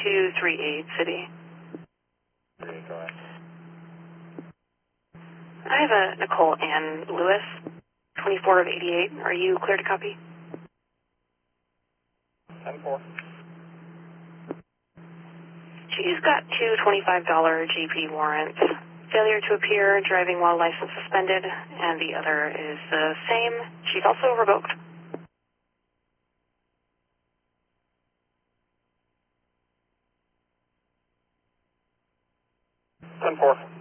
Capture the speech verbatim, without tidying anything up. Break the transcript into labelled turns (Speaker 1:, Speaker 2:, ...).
Speaker 1: two three eight, City.
Speaker 2: three eight, go ahead.
Speaker 1: I have a Nicole Ann Lewis, twenty-four of eighty-eight. Are you clear to copy?
Speaker 2: ten four.
Speaker 1: She's got two twenty-five dollar G P warrants. Failure to appear, driving while license suspended, and the other is the same. She's also revoked.
Speaker 2: ten four.